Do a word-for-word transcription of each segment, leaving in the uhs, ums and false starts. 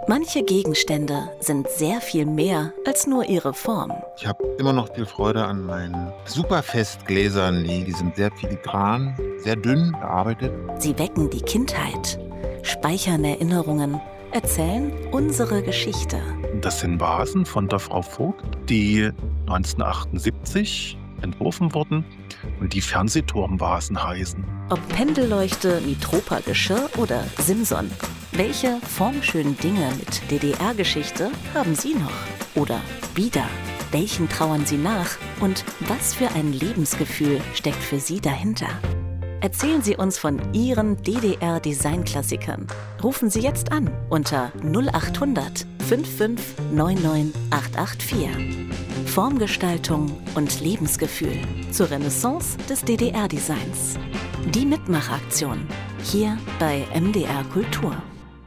Manche Gegenstände sind sehr viel mehr als nur ihre Form. Ich habe immer noch viel Freude an meinen Superfestgläsern. Die sind sehr filigran, sehr dünn gearbeitet. Sie wecken die Kindheit, speichern Erinnerungen, erzählen unsere Geschichte. Das sind Vasen von der Frau Vogt, die neunzehnhundertachtundsiebzig entworfen wurden und die Fernsehturmvasen heißen. Ob Pendelleuchte, Mitropa-Geschirr oder Simson. Welche formschönen Dinge mit D D R-Geschichte haben Sie noch? Oder wieder? Welchen trauern Sie nach? Und was für ein Lebensgefühl steckt für Sie dahinter? Erzählen Sie uns von Ihren D D R-Design-Klassikern. Rufen Sie jetzt an unter null acht hundert fünfundfünfzig neunundneunzig achthundertvier. Formgestaltung und Lebensgefühl zur Renaissance des D D R-Designs. Die Mitmachaktion hier bei M D R Kultur.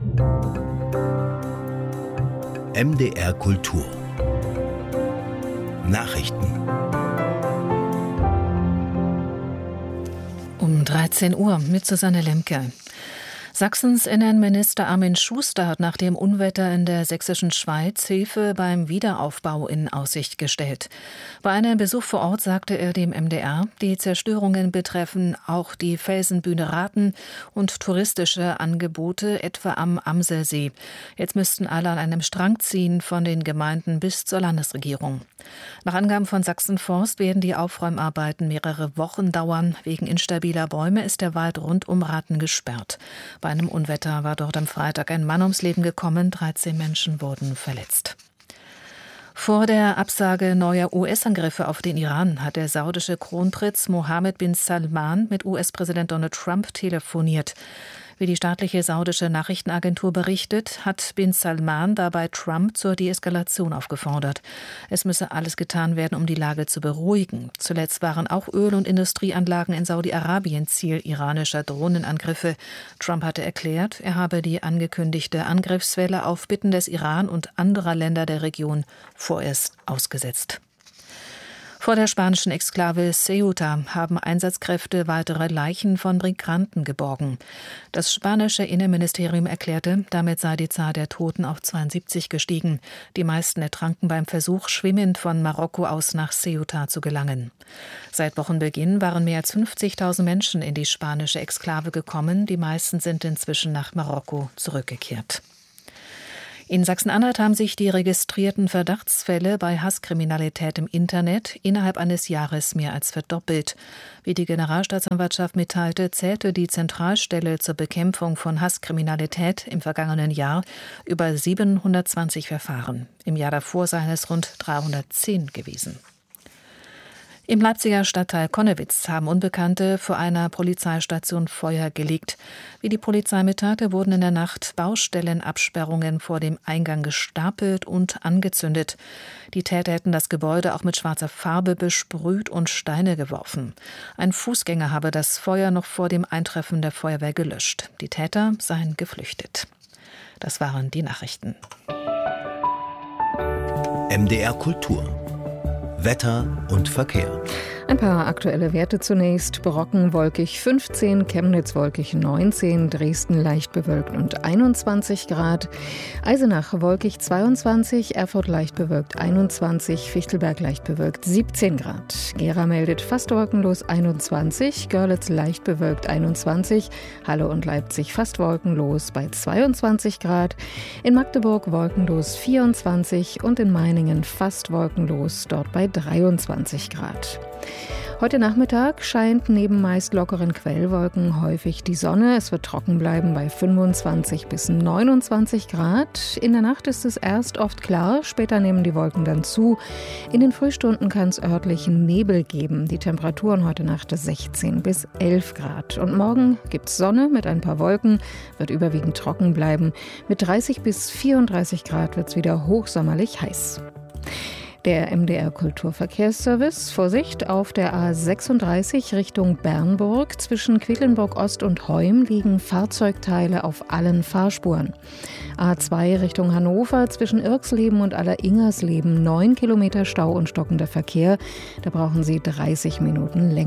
M D R Kultur Nachrichten. Um dreizehn Uhr mit Susanne Lemke. Sachsens Innenminister Armin Schuster hat nach dem Unwetter in der sächsischen Schweiz Hilfe beim Wiederaufbau in Aussicht gestellt. Bei einem Besuch vor Ort sagte er dem M D R, die Zerstörungen betreffen auch die Felsenbühne Raten und touristische Angebote, etwa am Amsersee. Jetzt müssten alle an einem Strang ziehen, von den Gemeinden bis zur Landesregierung. Nach Angaben von Sachsen-Forst werden die Aufräumarbeiten mehrere Wochen dauern. Wegen instabiler Bäume ist der Wald rund um Raten gesperrt. Bei einem Unwetter war dort am Freitag ein Mann ums Leben gekommen, dreizehn Menschen wurden verletzt. Vor der Absage neuer U S-Angriffe auf den Iran hat der saudische Kronprinz Mohammed bin Salman mit U S-Präsident Donald Trump telefoniert. Wie die staatliche saudische Nachrichtenagentur berichtet, hat bin Salman dabei Trump zur Deeskalation aufgefordert. Es müsse alles getan werden, um die Lage zu beruhigen. Zuletzt waren auch Öl- und Industrieanlagen in Saudi-Arabien Ziel iranischer Drohnenangriffe. Trump hatte erklärt, er habe die angekündigte Angriffswelle auf Bitten des Iran und anderer Länder der Region vorerst ausgesetzt. Vor der spanischen Exklave Ceuta haben Einsatzkräfte weitere Leichen von Migranten geborgen. Das spanische Innenministerium erklärte, damit sei die Zahl der Toten auf zweiundsiebzig gestiegen. Die meisten ertranken beim Versuch, schwimmend von Marokko aus nach Ceuta zu gelangen. Seit Wochenbeginn waren mehr als fünfzigtausend Menschen in die spanische Exklave gekommen. Die meisten sind inzwischen nach Marokko zurückgekehrt. In Sachsen-Anhalt haben sich die registrierten Verdachtsfälle bei Hasskriminalität im Internet innerhalb eines Jahres mehr als verdoppelt. Wie die Generalstaatsanwaltschaft mitteilte, zählte die Zentralstelle zur Bekämpfung von Hasskriminalität im vergangenen Jahr über siebenhundertzwanzig Verfahren. Im Jahr davor seien es rund dreihundertzehn gewesen. Im Leipziger Stadtteil Connewitz haben Unbekannte vor einer Polizeistation Feuer gelegt. Wie die Polizei mitteilte, wurden in der Nacht Baustellenabsperrungen vor dem Eingang gestapelt und angezündet. Die Täter hätten das Gebäude auch mit schwarzer Farbe besprüht und Steine geworfen. Ein Fußgänger habe das Feuer noch vor dem Eintreffen der Feuerwehr gelöscht. Die Täter seien geflüchtet. Das waren die Nachrichten. M D R Kultur Wetter und Verkehr. Ein paar aktuelle Werte zunächst. Brocken wolkig fünfzehn, Chemnitz wolkig neunzehn, Dresden leicht bewölkt und einundzwanzig Grad. Eisenach wolkig zweiundzwanzig, Erfurt leicht bewölkt einundzwanzig, Fichtelberg leicht bewölkt siebzehn Grad. Gera meldet fast wolkenlos einundzwanzig, Görlitz leicht bewölkt einundzwanzig, Halle und Leipzig fast wolkenlos bei zweiundzwanzig Grad. In Magdeburg wolkenlos vierundzwanzig und in Meiningen fast wolkenlos, dort bei dreiundzwanzig Grad. Heute Nachmittag scheint neben meist lockeren Quellwolken häufig die Sonne. Es wird trocken bleiben bei fünfundzwanzig bis neunundzwanzig Grad. In der Nacht ist es erst oft klar, später nehmen die Wolken dann zu. In den Frühstunden kann es örtlichen Nebel geben. Die Temperaturen heute Nacht sechzehn bis elf Grad. Und morgen gibt es Sonne mit ein paar Wolken, wird überwiegend trocken bleiben. Mit dreißig bis vierunddreißig Grad wird es wieder hochsommerlich heiß. Der M D R Kulturverkehrsservice. Vorsicht, auf der A sechsunddreißig Richtung Bernburg zwischen Quedlinburg Ost und Heum liegen Fahrzeugteile auf allen Fahrspuren. A zwei Richtung Hannover zwischen Irksleben und Alleringersleben neun Kilometer Stau und stockender Verkehr. Da brauchen Sie dreißig Minuten länger.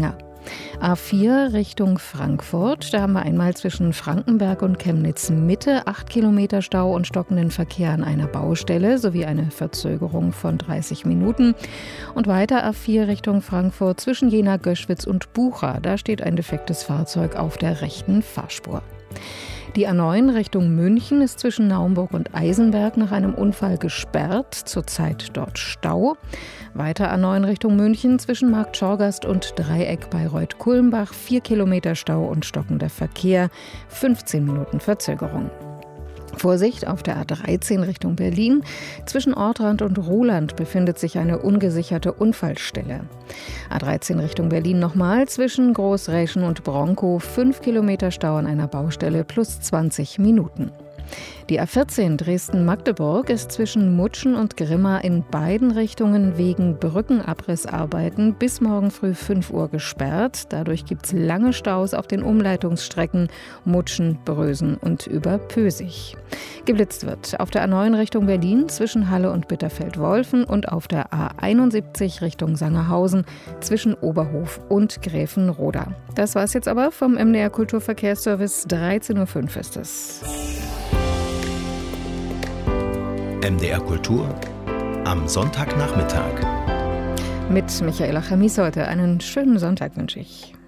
A vier Richtung Frankfurt, da haben wir einmal zwischen Frankenberg und Chemnitz Mitte acht Kilometer Stau und stockenden Verkehr an einer Baustelle sowie eine Verzögerung von dreißig Minuten. Und weiter A vier Richtung Frankfurt zwischen Jena, Göschwitz und Bucha, da steht ein defektes Fahrzeug auf der rechten Fahrspur. Die A neun Richtung München ist zwischen Naumburg und Eisenberg nach einem Unfall gesperrt, zurzeit dort Stau. Weiter A neun Richtung München zwischen Markt Schorgast und Dreieck bei Reuth-Kulmbach, vier Kilometer Stau und stockender Verkehr, fünfzehn Minuten Verzögerung. Vorsicht, auf der A dreizehn Richtung Berlin. Zwischen Ortrand und Ruhland befindet sich eine ungesicherte Unfallstelle. A dreizehn Richtung Berlin nochmal. Zwischen Großräschen und Bronkow fünf Kilometer Stau an einer Baustelle plus zwanzig Minuten. Die A vierzehn Dresden-Magdeburg ist zwischen Mutschen und Grimma in beiden Richtungen wegen Brückenabrissarbeiten bis morgen früh fünf Uhr gesperrt. Dadurch gibt es lange Staus auf den Umleitungsstrecken Mutschen, Brösen und über Pösig. Geblitzt wird auf der A neun Richtung Berlin zwischen Halle und Bitterfeld-Wolfen und auf der A einundsiebzig Richtung Sangerhausen zwischen Oberhof und Gräfenroda. Das war's jetzt aber vom M D R Kulturverkehrsservice. dreizehn Uhr fünf ist es. M D R Kultur am Sonntagnachmittag. Mit Michaela Chamis heute. Einen schönen Sonntag wünsche ich.